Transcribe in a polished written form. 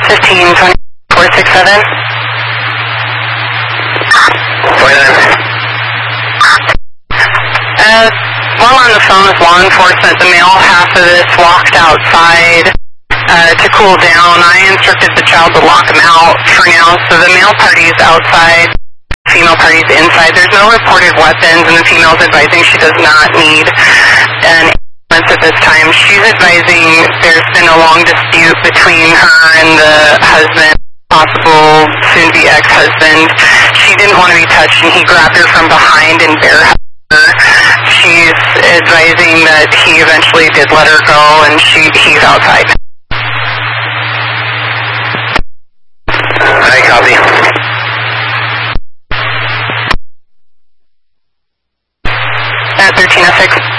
15-2467. 29. While on the phone with law enforcement, the male half of this walked outside to cool down. I instructed the child to lock him out for now, so the male party's outside, female party's inside. There's no reported weapons, and the female's advising she does not need an ambulance at this time. She's advising there's been a long dispute between her and the husband, possible soon-to-be ex-husband. She didn't want to be touched, and he grabbed her from behind and bear-hugged her. She's advising that he eventually did let her go, and he's outside. I copy. At 1306.